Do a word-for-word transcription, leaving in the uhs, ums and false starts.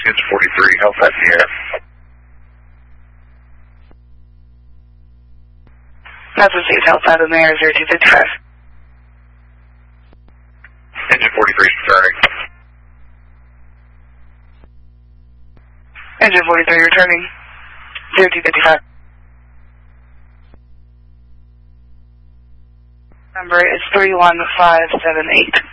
Engine forty-three, Halifax Sierra. Massachusetts, Halifax on the air, zero two fifty-five. Engine forty-three is returning. Engine forty-three returning, zero two fifty-five. Number is three one five seven eight.